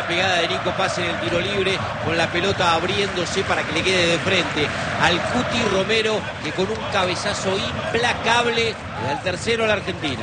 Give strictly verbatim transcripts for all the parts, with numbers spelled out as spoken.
buena pegada de Nico Paz en el tiro libre, con la pelota abriéndose para que le quede de frente al Cuti Romero, que con un cabezazo implacable le da el tercero a la Argentina.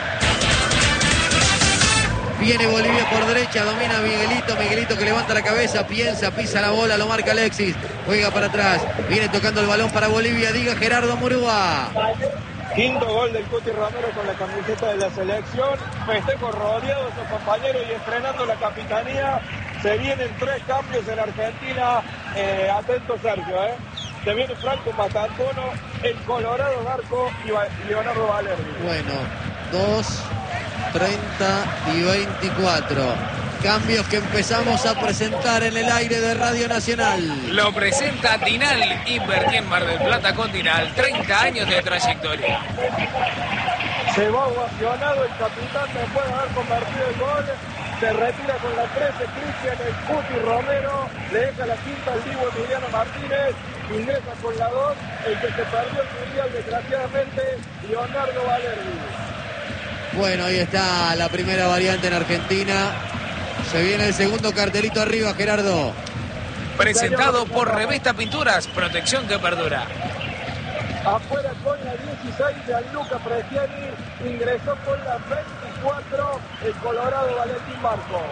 Viene Bolivia por derecha, domina Miguelito, Miguelito que levanta la cabeza, piensa, pisa la bola, lo marca Alexis, juega para atrás, viene tocando el balón para Bolivia, diga Gerardo Murúa. Quinto gol del Cuti Romero con la camiseta de la selección, festejo rodeado de sus compañeros y estrenando la capitanía. Se vienen tres cambios en Argentina, eh, atento Sergio, eh. Se viene Franco Mastantuono, el Colorado Barco y Leonardo Valerdi. Bueno, dos, treinta y veinticuatro. Cambios que empezamos a presentar en el aire de Radio Nacional. Lo presenta Tinal, invertí en Mar del Plata con Tinal, treinta años de trayectoria. Se va ovacionado el capitán después de haber convertido el gol. Se retira con la trece Cristian el Cuti Romero. Le deja la quinta al Divo Emiliano Martínez. Ingresa con la dos. El que se perdió el mundial desgraciadamente, Leonardo Valerdi. Bueno, ahí está la primera variante en Argentina. Se viene el segundo cartelito arriba, Gerardo. Presentado por Revista Pinturas, protección que perdura. Afuera con la dieciséis, Gianluca Prestiani. Ingresó con la veinticuatro, el Colorado Valentín Barco.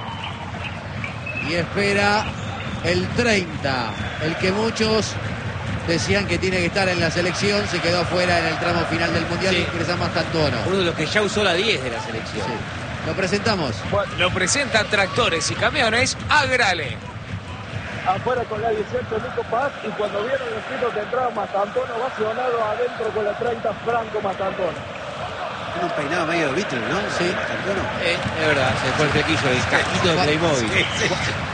Y espera el treinta, el que muchos decían que tiene que estar en la selección, se quedó afuera en el tramo final del Mundial, sí. Ingresa Mastantuono. Uno de los que ya usó la diez de la selección. Sí. Lo presentamos. Bueno, lo presenta Tractores y Camiones Agrale. Afuera con la dieciocho Nico Paz, y cuando vieron los tiros que entraba Mastantuono, vacionado adentro con la treinta Franco Mastantuono. Tiene un peinado medio de Beatle, ¿no? Sí. Mastantuono. Eh, es verdad, se fue el flequillo, el casquito de Playmobil. Sí, sí.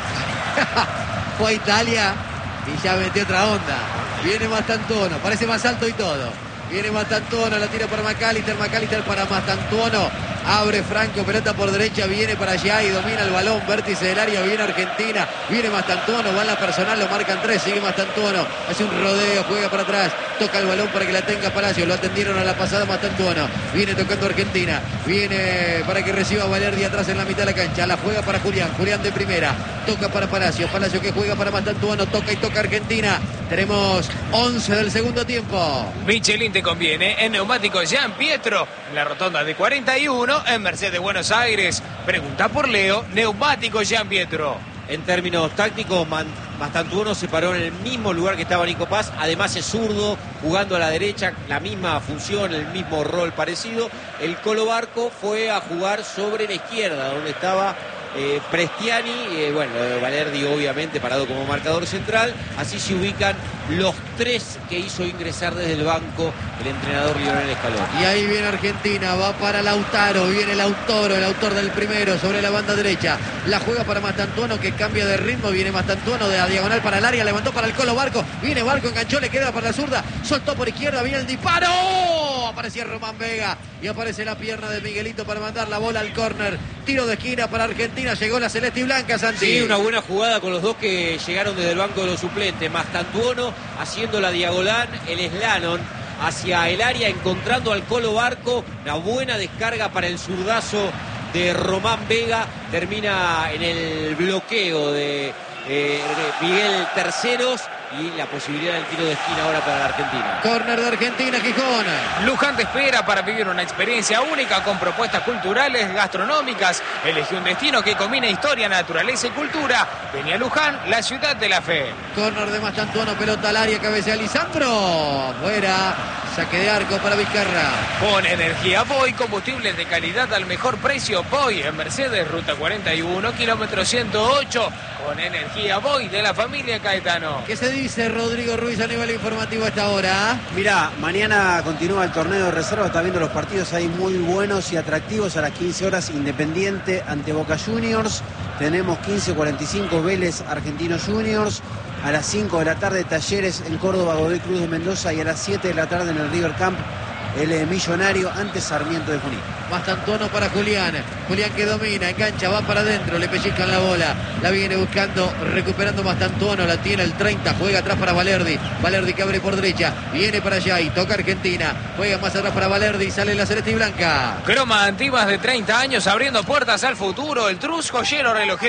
Fue a Italia y ya metió otra onda. Viene Mastantuono, parece más alto y todo. Viene Mastantuono, la tira para McAllister, McAllister para Mastantuono. Abre Franco, pelota por derecha, viene para allá y domina el balón, vértice del área, viene Argentina, viene Mastantuono, va en la personal, lo marcan tres, sigue Mastantuono, hace un rodeo, juega para atrás, toca el balón para que la tenga Palacio, lo atendieron a la pasada Mastantuono, viene tocando Argentina, viene para que reciba Valerdi atrás en la mitad de la cancha, la juega para Julián, Julián de primera, toca para Palacio, Palacio que juega para Mastantuono, toca y toca Argentina, tenemos once del segundo tiempo. Michelin te conviene, en Neumáticos Jean Pietro, en la rotonda de cuarenta y uno, en Mercedes Buenos Aires. Pregunta por Leo, Neumáticos Jean Pietro. En términos tácticos, Mastantuono se paró en el mismo lugar que estaba Nico Paz. Además es zurdo, jugando a la derecha, la misma función, el mismo rol parecido. El Colo Barco fue a jugar sobre la izquierda, donde estaba eh, Prestiani. Eh, bueno, Valerdi obviamente parado como marcador central. Así se ubican los tres que hizo ingresar desde el banco el entrenador Lionel Scaloni. Y ahí viene Argentina, va para Lautaro, viene Lautaro, el autor del primero sobre la banda derecha. La juega para Mastantuono que cambia de ritmo, viene Mastantuono de la diagonal para el área, levantó para el Colo Barco, viene Barco, enganchó, le queda para la zurda, soltó por izquierda, viene el disparo. Aparecía Román Vega y aparece la pierna de Miguelito para mandar la bola al córner. Tiro de esquina para Argentina, llegó la celeste y blanca, Santi. Sí, una buena jugada con los dos que llegaron desde el banco de los suplentes. Mastantuono haciendo la diagonal, el slalom hacia el área, encontrando al Colo Barco. Una buena descarga para el zurdazo de Román Vega. Termina en el bloqueo de eh, Miguel Terceros. Y la posibilidad del tiro de esquina ahora para la Argentina. Córner de Argentina, Gijón. Luján te espera para vivir una experiencia única con propuestas culturales, gastronómicas. Elegí un destino que combina historia, naturaleza y cultura. Vení a Luján, la ciudad de la fe. Córner de Mastantuono, pelota al área, cabecea Lisandro. Fuera, saque de arco para Vizcarra. Con energía Voy, combustibles de calidad al mejor precio. Voy en Mercedes, ruta cuarenta y uno, kilómetro ciento ocho. Con energía Voy de la familia Caetano. ¿Qué se dice Rodrigo Ruiz a nivel informativo a esta hora? Mirá, mañana continúa el torneo de reserva, está viendo los partidos ahí muy buenos y atractivos. A las quince horas Independiente ante Boca Juniors, tenemos quince cuarenta y cinco Vélez Argentinos Juniors, a las cinco de la tarde Talleres en Córdoba, Godoy Cruz de Mendoza, y a las siete de la tarde en el River Camp el eh, Millonario ante Sarmiento de Junín. Mastantuono para Julián, Julián que domina, engancha, va para adentro, le pellizcan la bola, la viene buscando, recuperando Mastantuono, la tiene el treinta, juega atrás para Valerdi, Valerdi que abre por derecha, viene para allá y toca Argentina, juega más atrás para Valerdi y sale la celeste y blanca. Croma Antiguas de treinta años abriendo puertas al futuro, el Trus joyero relojero.